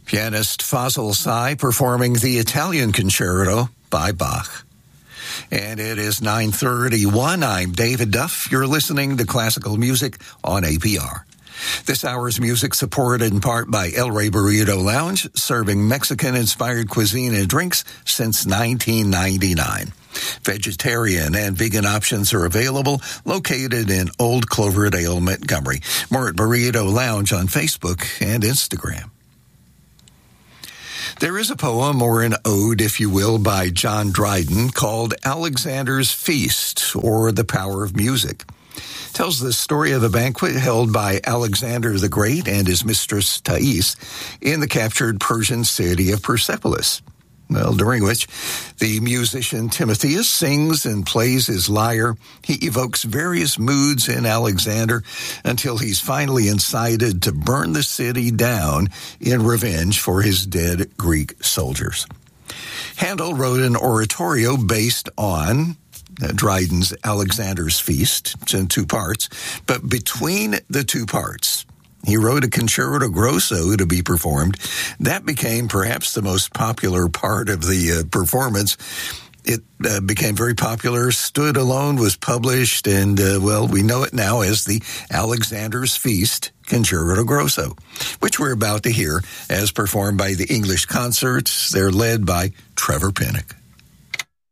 Pianist Fazil Say performing the Italian Concerto by Bach. And it is 9:31. I'm David Duff. You're listening to Classical Music on APR. This hour's music supported in part by El Rey Burrito Lounge, serving Mexican-inspired cuisine and drinks since 1999. Vegetarian and vegan options are available, located in Old Cloverdale, Montgomery. More at Burrito Lounge on Facebook and Instagram. There is a poem, or an ode, if you will, by John Dryden called Alexander's Feast, or The Power of Music. It tells the story of a banquet held by Alexander the Great and his mistress Thais in the captured Persian city of Persepolis. Well, during which the musician Timotheus sings and plays his lyre. He evokes various moods in Alexander until he's finally incited to burn the city down in revenge for his dead Greek soldiers. Handel wrote an oratorio based on Dryden's Alexander's Feast. It's in two parts, but between the two parts, he wrote a concerto grosso to be performed. That became perhaps the most popular part of the performance. It became very popular, stood alone, was published, and, we know it now as the Alexander's Feast Concerto Grosso, which we're about to hear as performed by the English Concerts. They're led by Trevor Pinnock.